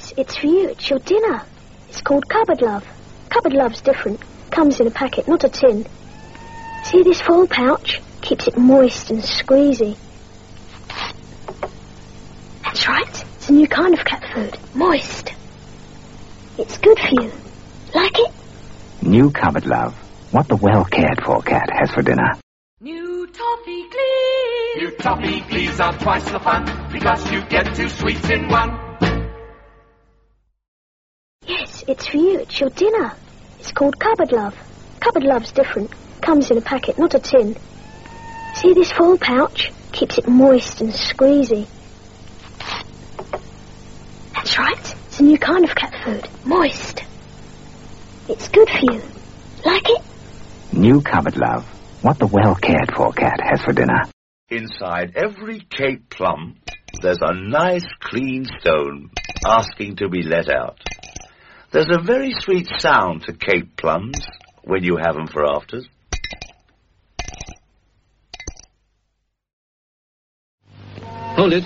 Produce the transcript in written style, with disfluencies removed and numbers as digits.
Yes, it's for you. It's your dinner. It's called Cupboard Love. Cupboard Love's different. Comes in a packet, not a tin. See this foil pouch? Keeps it moist and squeezy. That's right. It's a new kind of cat food. Moist. It's good for you. Like it? New Cupboard Love. What the well-cared-for cat has for dinner. New Toffee Glees. New Toffee Glees are twice the fun, because you get 2 sweets in one. Yes, it's for you. It's your dinner. It's called Cupboard Love. Cupboard Love's different. Comes in a packet, not a tin. See this foil pouch? Keeps it moist and squeezy. That's right. It's a new kind of cat food. Moist. It's good for you. Like it? New Cupboard Love. What the well-cared-for cat has for dinner. Inside every Cape plum, there's a nice clean stone asking to be let out. There's a very sweet sound to Cape plums when you have them for afters. Hold it.